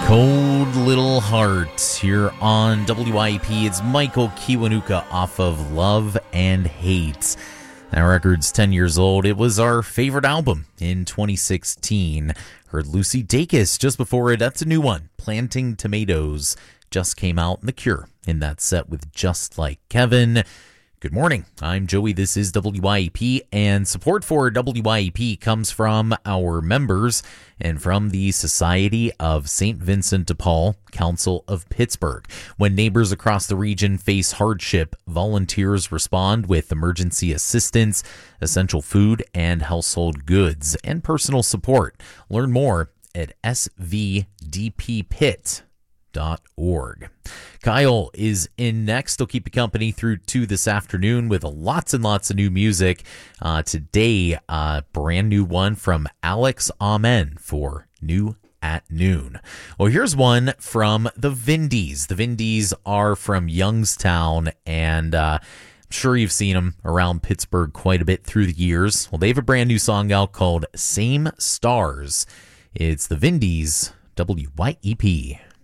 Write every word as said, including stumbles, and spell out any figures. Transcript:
Cold Little Heart here on W I P. It's Michael Kiwanuka off of Love and Hate. That record's ten years old. It was our favorite album in twenty sixteen. Heard Lucy Dacus just before it. That's a new one. Planting Tomatoes just came out. And The Cure in that set with Just Like Kevin. Good morning. I'm Joey. This is W I P, and support for W I P comes from our members and from the Society of Saint Vincent de Paul, Council of Pittsburgh. When neighbors across the region face hardship, volunteers respond with emergency assistance, essential food and household goods, and personal support. Learn more at s v d p pit dot org. Kyle is in next. He'll keep you company through to this afternoon with lots and lots of new music. Uh, today, a brand new one from Alex Amen for New at Noon. Well, here's one from the Vindies. The Vindies are from Youngstown, and uh, I'm sure you've seen them around Pittsburgh quite a bit through the years. Well, they have a brand new song out called Same Stars. It's the Vindies, W Y E P.